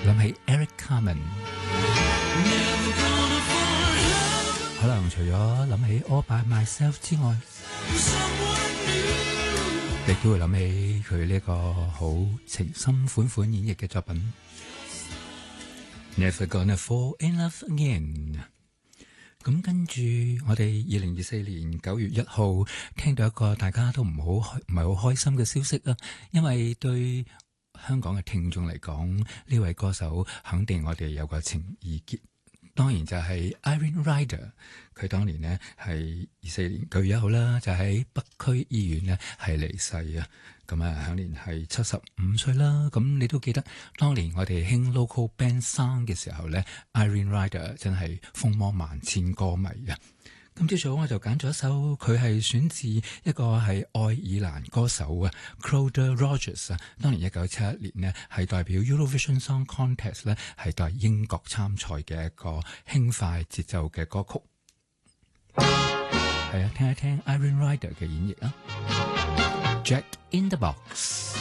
諗起 Eric Carmen， 可能除咗諗起 All By Myself 之外，亦都會諗起佢呢個好情深款款演繹嘅作品 Never Gonna Fall In Love Again。 咁跟住我哋2024年9月1號聽到一個大家都唔係好開心嘅消息啊，因為對香港嘅聽眾嚟講，呢位歌手肯定我哋有個情意結，當然就係 Irene Rider。 佢當年呢係24年9月1號啦，就喺北區醫院呢係離世啊。咁啊，享年係75歲啦。咁你都記得當年我哋興 local band 生嘅時候呢， Irene Rider 真係風魔萬千歌迷啊。今朝早我就揀咗一首，佢係選自一個係愛爾蘭歌手啊 Clodagh Rogers 啊。當年1971年呢係代表 Eurovision Song Contest 咧，係代英國參賽嘅一個輕快節奏嘅歌曲。係啊，聽一聽 Irene Rider 嘅演繹啊。Jack in the Box。